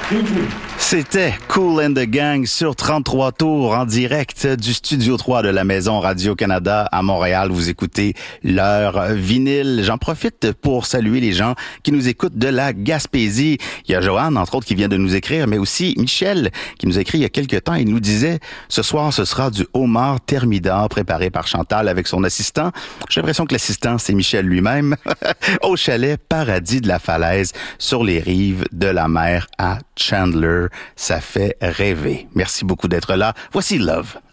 C'était Kool and the Gang sur 33 tours en direct du Studio 3 de la Maison Radio-Canada à Montréal. Vous écoutez l'heure vinyle. J'en profite pour saluer les gens qui nous écoutent de la Gaspésie. Il y a Joanne, entre autres, qui vient de nous écrire, mais aussi Michel, qui nous a écrit il y a quelques temps. Il nous disait, ce soir, ce sera du homard thermidor préparé par Chantal avec son assistant. J'ai l'impression que l'assistant, c'est Michel lui-même. Au chalet Paradis de la Falaise, sur les rives de la mer à Chandler. Ça fait rêver. Merci beaucoup d'être là. Voici Love.